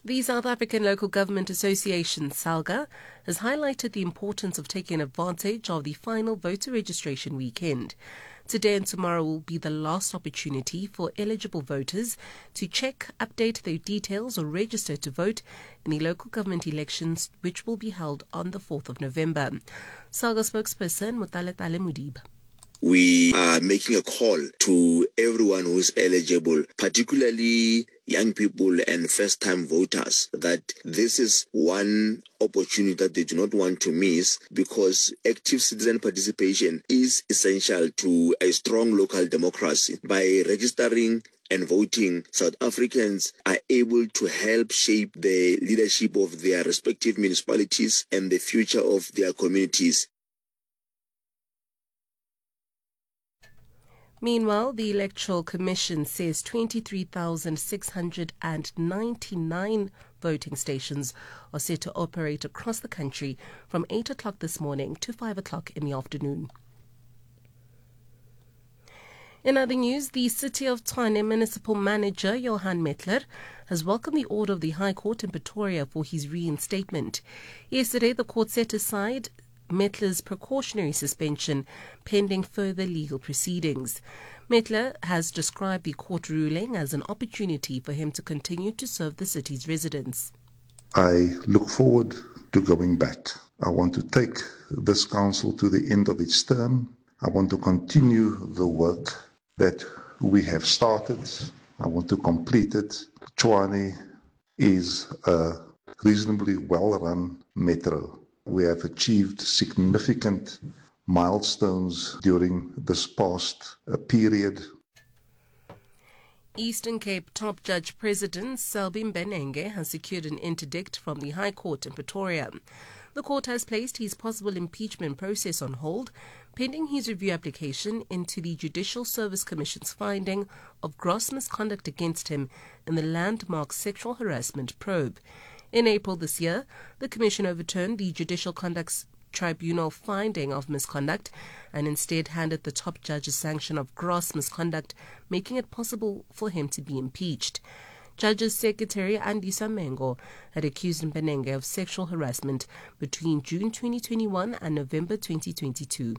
The South African Local Government Association, SALGA, has highlighted the importance of taking advantage of the final voter registration weekend. Today and tomorrow will be the last opportunity for eligible voters to check, update their details or register to vote in the local government elections, which will be held on the 4th of November. SALGA spokesperson Motaletale Modiba. We are making a call to everyone who is eligible, particularly young people and first-time voters, that this is one opportunity that they do not want to miss, because active citizen participation is essential to a strong local democracy. By registering and voting, South Africans are able to help shape the leadership of their respective municipalities and the future of their communities. Meanwhile, the Electoral Commission says 23,699 voting stations are set to operate across the country from 8 o'clock this morning to 5 o'clock in the afternoon. In other news, the City of Tshwane Municipal Manager Johan Metler has welcomed the order of the High Court in Pretoria for his reinstatement. Yesterday, the court set aside Metler's precautionary suspension pending further legal proceedings. Metler has described the court ruling as an opportunity for him to continue to serve the city's residents. I look forward to going back. I want to take this council to the end of its term. I want to continue the work that we have started. I want to complete it. Tshwane is a reasonably well-run metro. We have achieved significant milestones during this past period. Eastern Cape Top Judge President Selby Mbenenge has secured an interdict from the High Court in Pretoria. The court has placed his possible impeachment process on hold, pending his review application into the Judicial Service Commission's finding of gross misconduct against him in the landmark sexual harassment probe. In April this year, the Commission overturned the Judicial Conduct Tribunal finding of misconduct and instead handed the top judge a sanction of gross misconduct, making it possible for him to be impeached. Judge's Secretary Andisa Mengo had accused Mbenenge of sexual harassment between June 2021 and November 2022.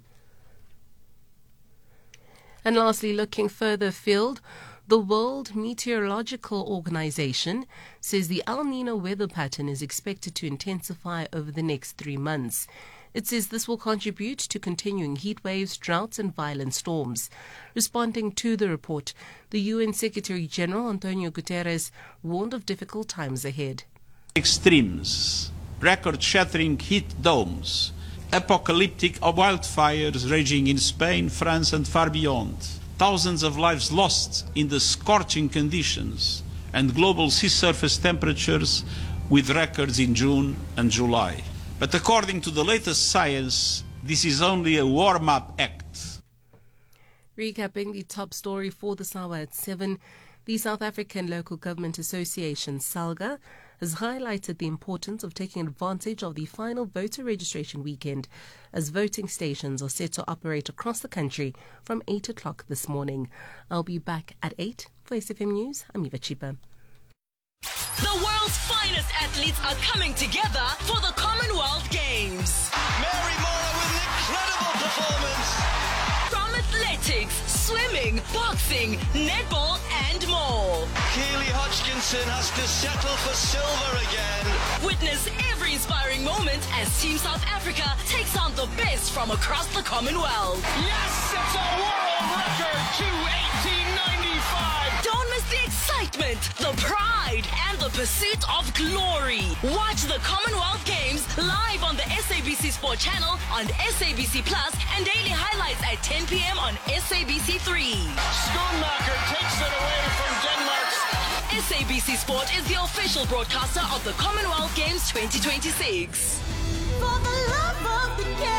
And lastly, looking further afield, the World Meteorological Organization says the El Nino weather pattern is expected to intensify over the next 3 months. It says this will contribute to continuing heat waves, droughts and violent storms. Responding to the report, the UN Secretary General Antonio Guterres warned of difficult times ahead. Extremes, record-shattering heat domes, apocalyptic wildfires raging in Spain, France and far beyond, thousands of lives lost in the scorching conditions, and global sea surface temperatures with records in June and July. But according to the latest science, this is only a warm-up act. Recapping the top story for this hour at 7, the South African Local Government Association, SALGA, has highlighted the importance of taking advantage of the final voter registration weekend as voting stations are set to operate across the country from 8 o'clock this morning. I'll be back at 8 for SFM News. I'm Eva Chipa. The world's finest athletes are coming together for the Commonwealth Games. Mary Moraa with an incredible performance. From athletics, swimming, boxing, netball and more. Keely Hodgkinson has to settle for silver again. Witness every inspiring moment as Team South Africa takes on the best from across the Commonwealth. Yes, it's a world record, 2:18.95. Don't miss the excitement, the pride, and the pursuit of glory. Watch the Commonwealth Games live on the SABC Sport channel, on SABC Plus, and daily highlights at 10 p.m. on SABC3. Schoonmaker takes it away from Denmark. SABC Sport is the official broadcaster of the Commonwealth Games 2026. For the love of the game.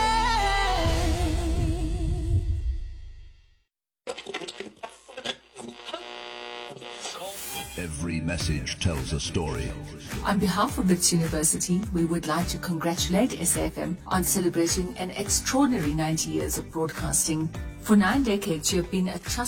Every message tells a story. On behalf of Wits University, we would like to congratulate SAFM on celebrating an extraordinary 90 years of broadcasting. For 9 decades, you have been a trusted